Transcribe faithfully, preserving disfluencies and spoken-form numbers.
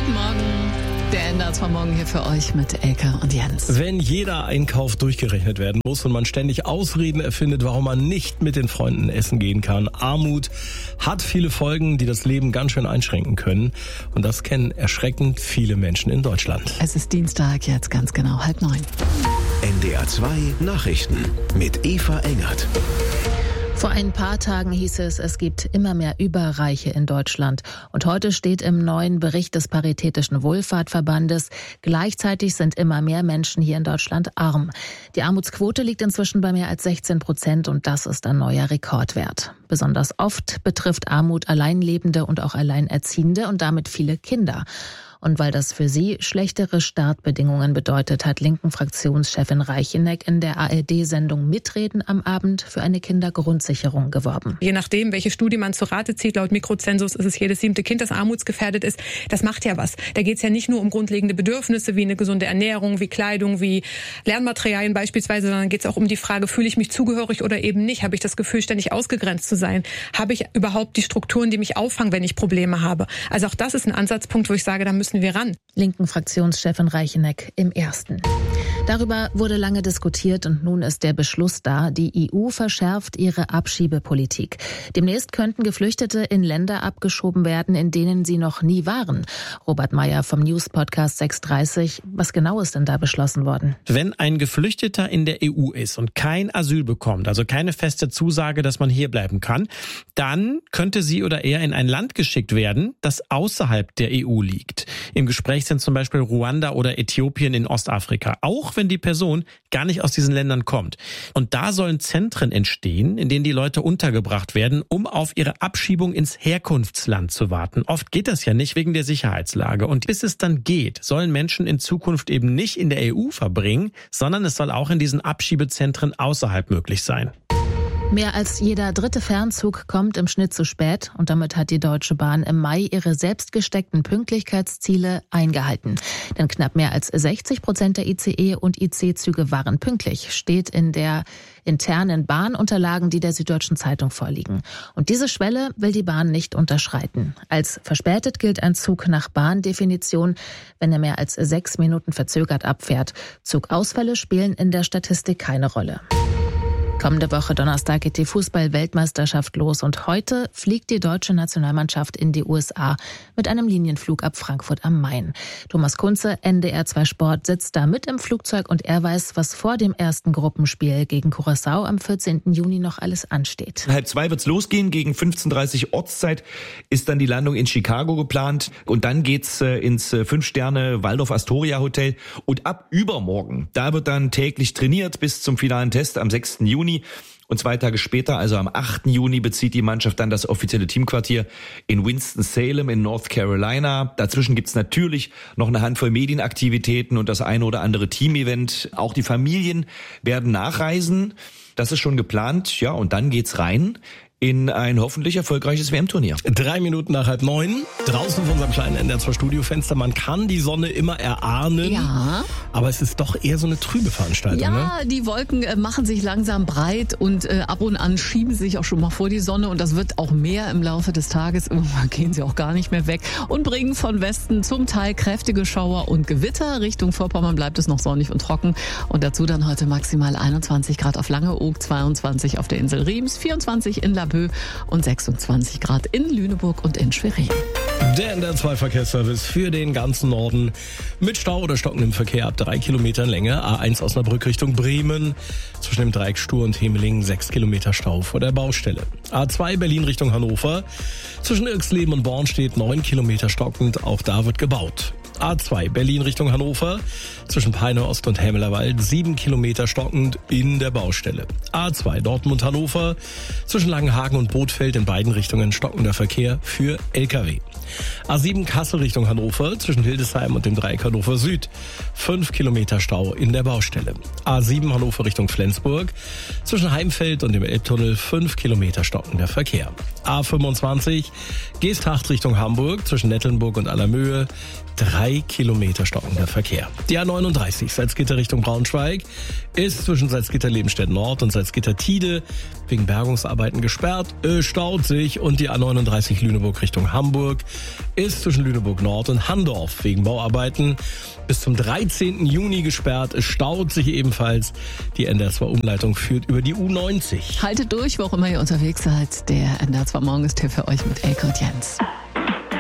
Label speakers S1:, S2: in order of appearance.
S1: Guten Morgen. Der Ender von morgen hier für euch mit Elke und Jens.
S2: Wenn jeder Einkauf durchgerechnet werden muss und man ständig Ausreden erfindet, warum man nicht mit den Freunden essen gehen kann. Armut hat viele Folgen, die das Leben ganz schön einschränken können. Und das kennen erschreckend viele Menschen in Deutschland.
S1: Es ist Dienstag, jetzt ganz genau halb neun.
S3: N D R zwei Nachrichten mit Eva Engert.
S4: Vor ein paar Tagen hieß es, es gibt immer mehr Überreiche in Deutschland. Und heute steht im neuen Bericht des Paritätischen Wohlfahrtverbandes, gleichzeitig sind immer mehr Menschen hier in Deutschland arm. Die Armutsquote liegt inzwischen bei mehr als sechzehn Prozent und das ist ein neuer Rekordwert. Besonders oft betrifft Armut Alleinlebende und auch Alleinerziehende und damit viele Kinder. Und weil das für sie schlechtere Startbedingungen bedeutet, hat Linken-Fraktionschefin Reicheneck in der A R D-Sendung Mitreden am Abend für eine Kindergrundsicherung geworben.
S5: Je nachdem, welche Studie man zur Rate zieht, laut Mikrozensus ist es jedes siebte Kind, das armutsgefährdet ist. Das macht ja was. Da geht es ja nicht nur um grundlegende Bedürfnisse wie eine gesunde Ernährung, wie Kleidung, wie Lernmaterialien beispielsweise, sondern geht es auch um die Frage, fühle ich mich zugehörig oder eben nicht? Habe ich das Gefühl, ständig ausgegrenzt zu sein? Habe ich überhaupt die Strukturen, die mich auffangen, wenn ich Probleme habe? Also auch das ist ein Ansatzpunkt, wo ich sage, da müssen wir ran.
S4: Linken-Fraktionschefin Reicheneck im Ersten. Darüber wurde lange diskutiert und nun ist der Beschluss da. Die E U verschärft ihre Abschiebepolitik. Demnächst könnten Geflüchtete in Länder abgeschoben werden, in denen sie noch nie waren. Robert Meyer vom News-Podcast sechs dreißig. Was genau ist denn da beschlossen worden?
S6: Wenn ein Geflüchteter in der E U ist und kein Asyl bekommt, also keine feste Zusage, dass man hier bleiben kann, dann könnte sie oder er in ein Land geschickt werden, das außerhalb der E U liegt. Im Gespräch sind zum Beispiel Ruanda oder Äthiopien in Ostafrika, auch wenn die Person gar nicht aus diesen Ländern kommt. Und da sollen Zentren entstehen, in denen die Leute untergebracht werden, um auf ihre Abschiebung ins Herkunftsland zu warten. Oft geht das ja nicht wegen der Sicherheitslage. Und bis es dann geht, sollen Menschen in Zukunft eben nicht in der E U verbringen, sondern es soll auch in diesen Abschiebezentren außerhalb möglich sein.
S4: Mehr als jeder dritte Fernzug kommt im Schnitt zu spät und damit hat die Deutsche Bahn im Mai ihre selbst gesteckten Pünktlichkeitsziele eingehalten. Denn knapp mehr als sechzig Prozent der I C E- und I C-Züge waren pünktlich, steht in der internen Bahnunterlagen, die der Süddeutschen Zeitung vorliegen. Und diese Schwelle will die Bahn nicht unterschreiten. Als verspätet gilt ein Zug nach Bahndefinition, wenn er mehr als sechs Minuten verzögert abfährt. Zugausfälle spielen in der Statistik keine Rolle. Kommende Woche Donnerstag geht die Fußball-Weltmeisterschaft los und heute fliegt die deutsche Nationalmannschaft in die U S A mit einem Linienflug ab Frankfurt am Main. Thomas Kunze, N D R zwei Sport, sitzt da mit im Flugzeug und er weiß, was vor dem ersten Gruppenspiel gegen Curaçao am vierzehnten Juni noch alles ansteht.
S7: Halb zwei wird's losgehen, gegen fünfzehn Uhr dreißig Ortszeit ist dann die Landung in Chicago geplant und dann geht's ins Fünf-Sterne-Waldorf-Astoria-Hotel und ab übermorgen, da wird dann täglich trainiert bis zum finalen Test am sechsten Juni. Und zwei Tage später, also am achten Juni, bezieht die Mannschaft dann das offizielle Teamquartier in Winston-Salem in North Carolina. Dazwischen gibt's natürlich noch eine Handvoll Medienaktivitäten und das eine oder andere Teamevent. Auch die Familien werden nachreisen. Das ist schon geplant. Ja, und dann geht's rein in ein hoffentlich erfolgreiches W M-Turnier.
S2: Drei Minuten nach halb neun, draußen vor unserem kleinen N D R zwei Studiofenster. Man kann die Sonne immer erahnen,
S1: Ja.
S2: aber es ist doch eher so eine trübe Veranstaltung.
S1: Ja,
S2: ne?
S1: die Wolken äh, machen sich langsam breit und äh, ab und an schieben sie sich auch schon mal vor die Sonne und das wird auch mehr im Laufe des Tages. Irgendwann gehen sie auch gar nicht mehr weg und bringen von Westen zum Teil kräftige Schauer und Gewitter. Richtung Vorpommern bleibt es noch sonnig und trocken und dazu dann heute maximal einundzwanzig Grad auf Langeoog, zweiundzwanzig auf der Insel Riems, vierundzwanzig in Laboe und sechsundzwanzig Grad in Lüneburg und in Schwerin.
S2: Der N D R zwei Verkehrsservice für den ganzen Norden mit Stau oder stockendem Verkehr ab drei Kilometern Länge. A eins Osnabrück Richtung Bremen. Zwischen dem Dreieck Stur und Hemeling sechs Kilometer Stau vor der Baustelle. A zwei Berlin Richtung Hannover. Zwischen Irxleben und Born steht neun Kilometer stockend. Auch da wird gebaut. A zwei Berlin Richtung Hannover. Zwischen Peine Ost und Hämelerwald sieben Kilometer stockend in der Baustelle. A zwei Dortmund Hannover. Zwischen Langenhagen und Bothfeld in beiden Richtungen stockender Verkehr für L K W. A sieben Kassel Richtung Hannover. Zwischen Hildesheim und dem Dreieck Hannover Süd fünf Kilometer Stau in der Baustelle. A sieben Hannover Richtung Flensburg. Zwischen Heimfeld und dem Elbtunnel fünf Kilometer stockender Verkehr. A fünfundzwanzig Geesthacht Richtung Hamburg. Zwischen Nettelnburg und Allermöhe drei drei Kilometer stockender Verkehr. Die A neununddreißig Salzgitter Richtung Braunschweig ist zwischen Salzgitter-Lebenstedt Nord und Salzgitter-Tide wegen Bergungsarbeiten gesperrt, äh, staut sich, und die A neununddreißig Lüneburg Richtung Hamburg ist zwischen Lüneburg Nord und Handorf wegen Bauarbeiten bis zum dreizehnten Juni gesperrt. Es staut sich ebenfalls. Die N D R zwei Umleitung führt über die U neunzig.
S1: Haltet durch, wo auch immer ihr unterwegs seid. Der N D R zwei Morgenstipp für euch mit Elke und Jens.